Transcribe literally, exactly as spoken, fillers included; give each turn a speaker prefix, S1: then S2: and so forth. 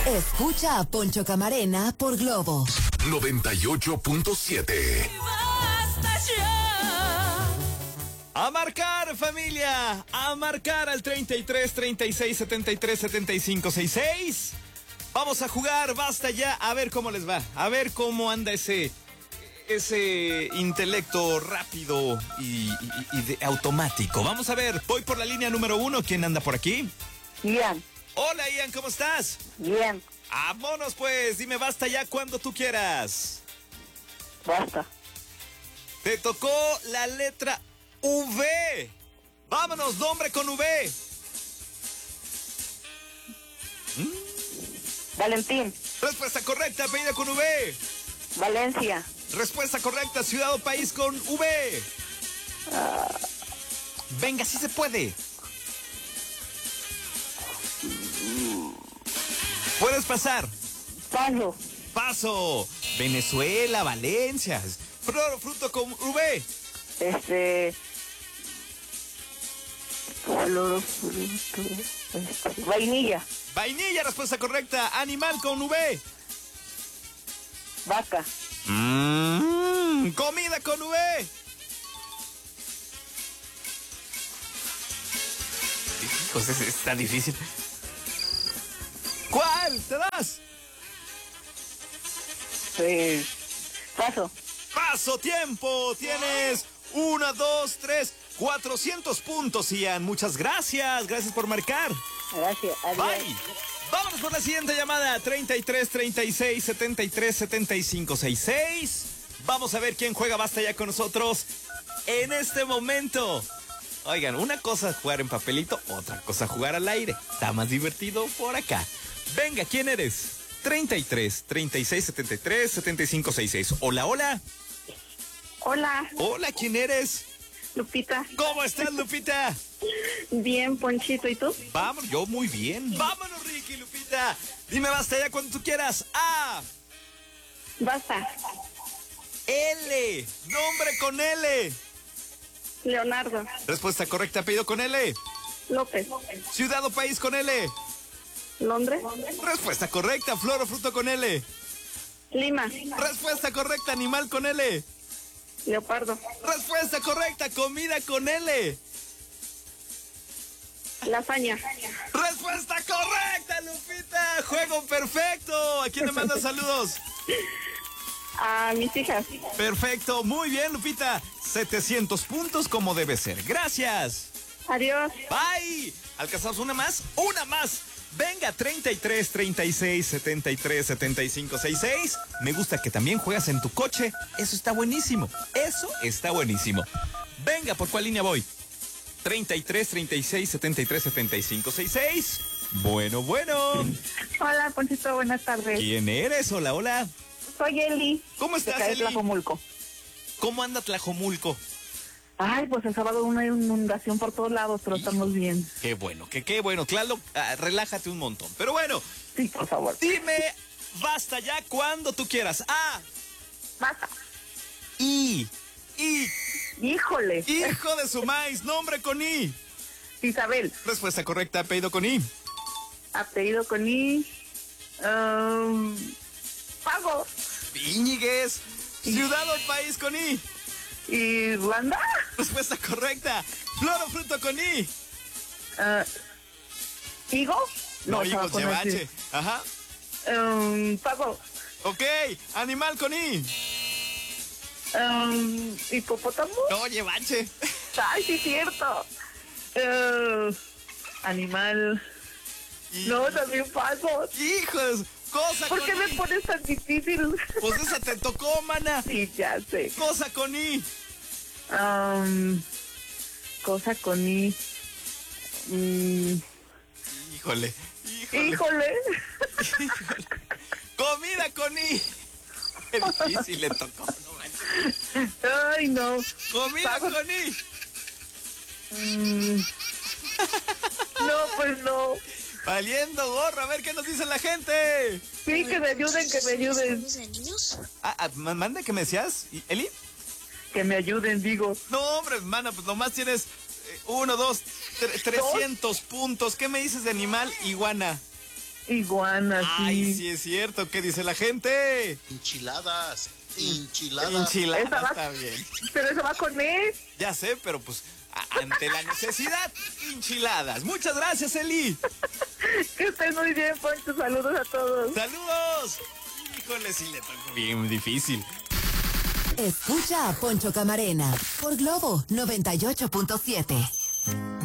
S1: Escucha a Poncho Camarena por Globo
S2: noventa y ocho punto siete.
S3: A marcar, familia, a marcar al treinta y tres, treinta y seis, setenta y tres, setenta y cinco, sesenta y seis. Vamos a jugar, basta ya, a ver cómo les va, a ver cómo anda ese, ese intelecto rápido y, y, y de automático. Vamos a ver, voy por la línea número uno, ¿quién anda por aquí?
S4: Ian.
S3: Hola, Ian, ¿cómo estás?
S4: Bien.
S3: Vámonos pues, dime basta ya cuando tú quieras.
S4: Basta.
S3: Te tocó la letra V. Vámonos, nombre con V. ¿Mm?
S4: Valentín.
S3: Respuesta correcta, apellido con V.
S4: Valencia.
S3: Respuesta correcta, ciudad o país con V.
S4: Uh...
S3: Venga, sí se puede. Puedes pasar.
S4: Paso.
S3: Paso. Venezuela, Valencia. Flor o fruto con V.
S4: Este... Flor, fruto... Este... Vainilla.
S3: Vainilla, respuesta correcta. Animal con V.
S4: Vaca.
S3: Mm, comida con V. Hijos, es, está difícil. ¿Cuál? ¿Te das?
S4: Sí. Paso.
S3: Paso, tiempo. Tienes una, dos, tres, cuatrocientos puntos, Ian. Muchas gracias. Gracias por marcar.
S4: Gracias. Adiós.
S3: Bye. Vámonos por la siguiente llamada. treinta y tres, treinta y seis, setenta y tres, setenta y cinco, sesenta y seis. Vamos a ver quién juega basta ya con nosotros en este momento. Oigan, una cosa es jugar en papelito, otra cosa jugar al aire. Está más divertido por acá. Venga, ¿quién eres? treinta y tres, treinta y seis, setenta y tres, setenta y cinco, sesenta y seis. Hola, hola.
S4: Hola.
S3: Hola, ¿quién eres?
S4: Lupita.
S3: ¿Cómo estás, Lupita?
S4: Bien, Ponchito, ¿y tú?
S3: Vamos, yo muy bien. Vámonos, Ricky, Lupita. Dime basta ya cuando tú quieras. A.
S4: Basta.
S3: L. Nombre con L.
S4: Leonardo.
S3: Respuesta correcta, apellido con L.
S4: López.
S3: Ciudad o país con L.
S4: Londres.
S3: Respuesta correcta, flor o fruto con L.
S4: Lima.
S3: Respuesta correcta, animal con L.
S4: Leopardo.
S3: Respuesta correcta, comida con L.
S4: Lasaña.
S3: Respuesta correcta, Lupita. Juego perfecto. ¿A quién le mandas saludos?
S4: A mis hijas.
S3: Perfecto, muy bien, Lupita. setecientos puntos como debe ser. Gracias.
S4: Adiós.
S3: Bye. ¿Alcanzamos una más? Una más. Venga, treinta y tres, treinta y seis, setenta y tres, setenta y cinco, sesenta y seis. Me gusta que también juegas en tu coche. Eso está buenísimo. Eso está buenísimo. Venga, ¿por cuál línea voy? treinta y tres, treinta y seis, setenta y tres, setenta y cinco, sesenta y seis. Bueno, bueno.
S4: Hola, Ponchito, buenas tardes.
S3: ¿Quién eres? Hola, hola.
S4: Soy Eli.
S3: ¿Cómo estás,
S4: de
S3: Eli?
S4: Tlajomulco.
S3: ¿Cómo anda Tlajomulco?
S4: Ay, pues el sábado una inundación por todos lados, pero
S3: Hijo,
S4: estamos bien.
S3: Qué bueno, que qué bueno. Claro, ah, relájate un montón. Pero bueno.
S4: Sí, por favor.
S3: Dime, basta ya cuando tú quieras. A.
S4: Basta.
S3: I. I.
S4: Híjole.
S3: Hijo de su maíz, nombre con I.
S4: Isabel.
S3: Respuesta correcta, apellido con I.
S4: Apellido con I. Um, Pago.
S3: Íñiguez. Ciudad o país con I.
S4: Irlanda.
S3: Respuesta correcta. Flor o fruto con I.
S4: Uh, ¿Higo?
S3: No,
S4: estaba
S3: higos,
S4: con
S3: lleva
S4: ese.
S3: H. Ajá.
S4: Um, pago.
S3: Ok. Animal con I.
S4: Um, ¿Hipopótamo?
S3: No, lleva H.
S4: Ay, sí, cierto. Uh, animal.
S3: Y...
S4: No, también pago.
S3: Hijos. Cosa
S4: ¿Por
S3: con
S4: qué me
S3: I.
S4: pones tan difícil?
S3: Pues esa te tocó, mana.
S4: Sí, ya sé.
S3: Cosa con I.
S4: Um, cosa con I. Mm,
S3: Híjole. Híjole.
S4: híjole.
S3: Híjole. Comida con I. Qué difícil le tocó. No manches.
S4: Ay, no.
S3: Comida
S4: Pago.
S3: con I.
S4: Mm, no, pues no.
S3: Valiendo gorro, a ver qué nos dice la gente.
S4: Sí, que me ayuden, que me ayuden.
S3: Ah, ah, manda, ¿qué me decías, Eli?
S4: Que me ayuden, digo.
S3: No, hombre, mana, pues nomás tienes eh, uno, dos, tre- trescientos puntos. ¿Qué me dices de animal? Iguana.
S4: iguana,
S3: Ay,
S4: sí.
S3: sí es cierto. ¿Qué dice la gente?
S5: Enchiladas, enchiladas.
S3: Enchilada,
S4: Esa va-
S3: está bien.
S4: Pero eso va con él.
S3: Ya sé, pero pues a- ante la necesidad, enchiladas. Muchas gracias, Eli.
S4: Que estés muy bien, Poncho. Saludos a todos.
S3: Saludos. Híjole, sí le tocó bien difícil.
S1: Escucha a Poncho Camarena por Globo noventa y ocho punto siete.